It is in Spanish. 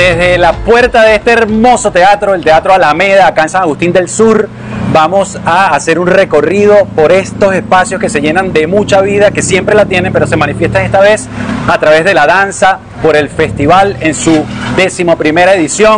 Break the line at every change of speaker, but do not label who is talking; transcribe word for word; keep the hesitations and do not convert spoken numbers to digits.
Desde la puerta de este hermoso teatro, el Teatro Alameda, acá en San Agustín del Sur, vamos a hacer un recorrido por estos espacios que se llenan de mucha vida, que siempre la tienen, pero se manifiestan esta vez a través de la danza, por el festival en su décimo primera edición.